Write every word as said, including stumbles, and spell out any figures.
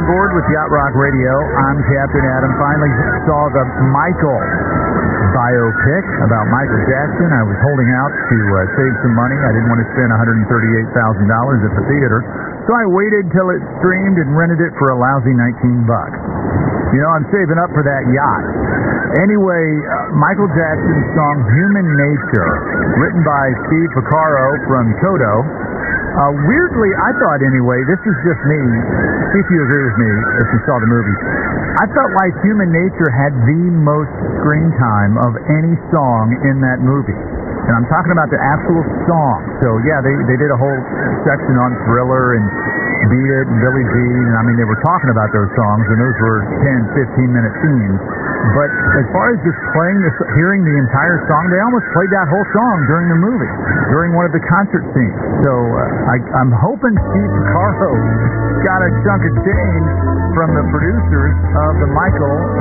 on board with Yacht Rock Radio. I'm Captain Adam. Finally saw the Michael biopic about Michael Jackson. I was holding out to uh, save some money. I didn't want to spend one hundred thirty-eight thousand dollars at the theater, so I waited till it streamed and rented it for a lousy nineteen bucks. You know, I'm saving up for that yacht. Anyway, uh, Michael Jackson's song Human Nature, written by Steve Porcaro from Toto. Uh, weirdly, I thought anyway, this is just me, see if you agree with me if you saw the movie, I felt like Human Nature had the most screen time of any song in that movie. And I'm talking about the actual song. So yeah, they, they did a whole section on Thriller and Beat It and Billie Jean, and I mean, they were talking about those songs, and those were ten, fifteen minute scenes. But as far as just playing this, hearing the entire song, they almost played that whole song during the movie, during one of the concert scenes. So uh, I, I'm hoping Steve Porcaro got a chunk of change from the producers of the Michael